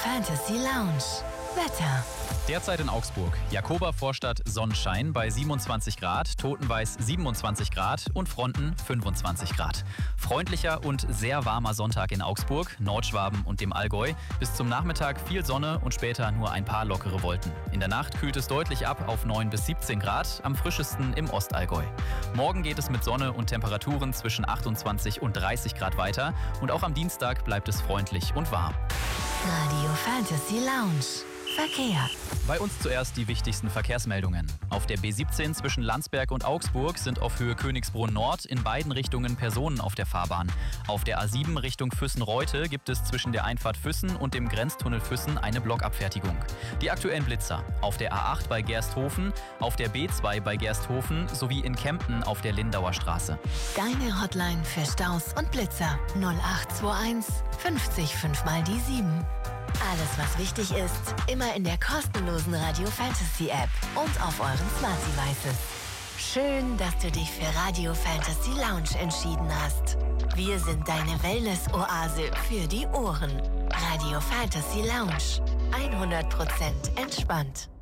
Fantasy Lounge. Wetter. Derzeit in Augsburg. Jakoba Vorstadt Sonnenschein bei 27 Grad, Totenweiß 27 Grad und Fronten 25 Grad. Freundlicher und sehr warmer Sonntag in Augsburg, Nordschwaben und dem Allgäu. Bis zum Nachmittag viel Sonne und später nur ein paar lockere Wolken. In der Nacht kühlt es deutlich ab auf 9 bis 17 Grad, am frischesten im Ostallgäu. Morgen geht es mit Sonne und Temperaturen zwischen 28 und 30 Grad weiter und auch am Dienstag bleibt es freundlich und warm. Radio Fantasy Lounge. Verkehr. Bei uns zuerst die wichtigsten Verkehrsmeldungen. Auf der B17 zwischen Landsberg und Augsburg sind auf Höhe Königsbrunn Nord in beiden Richtungen Personen auf der Fahrbahn. Auf der A7 Richtung Füssen-Reute gibt es zwischen der Einfahrt Füssen und dem Grenztunnel Füssen eine Blockabfertigung. Die aktuellen Blitzer: auf der A8 bei Gersthofen, auf der B2 bei Gersthofen sowie in Kempten auf der Lindauer Straße. Deine Hotline für Staus und Blitzer 0821 50 5 mal die 7. Alles, was wichtig ist, immer in der kostenlosen Radio Fantasy App und auf euren Smart Devices. Schön, dass du dich für Radio Fantasy Lounge entschieden hast. Wir sind deine Wellness-Oase für die Ohren. Radio Fantasy Lounge. 100% entspannt.